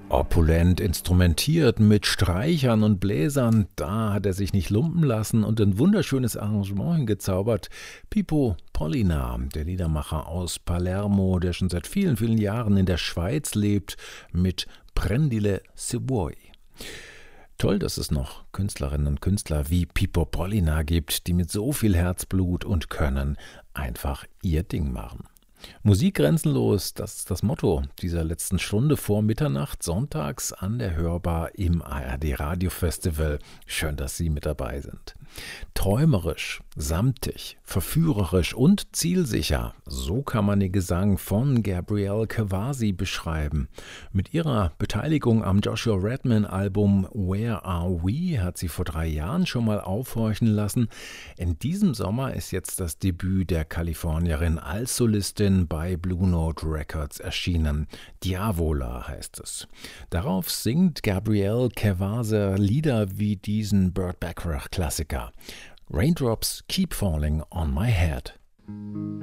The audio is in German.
Opulent instrumentiert mit Streichern und Bläsern, da hat er sich nicht lumpen lassen und ein wunderschönes Arrangement hingezaubert. Pippo Pollina, der Liedermacher aus Palermo, der schon seit vielen, vielen Jahren in der Schweiz lebt, mit Prendile se vuoi. Toll, dass es noch Künstlerinnen und Künstler wie Pippo Pollina gibt, die mit so viel Herzblut und Können einfach ihr Ding machen. Musik grenzenlos, das ist das Motto dieser letzten Stunde vor Mitternacht, sonntags an der Hörbar im ARD Radio Festival. Schön, dass Sie mit dabei sind. Träumerisch, samtig, verführerisch und zielsicher, so kann man den Gesang von Gabrielle Cavasi beschreiben. Mit ihrer Beteiligung am Joshua Redman Album Where Are We hat sie vor 3 Jahren schon mal aufhorchen lassen. In diesem Sommer ist jetzt das Debüt der Kalifornierin als Solistin bei Blue Note Records erschienen. Diavola heißt es. Darauf singt Gabrielle Cavasi Lieder wie diesen Burt Bacharach Klassiker. Raindrops keep falling on my head.